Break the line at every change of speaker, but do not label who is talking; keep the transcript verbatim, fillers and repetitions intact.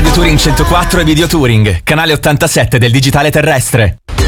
Radio Touring centoquattro e Video Touring, canale ottantasette del digitale terrestre.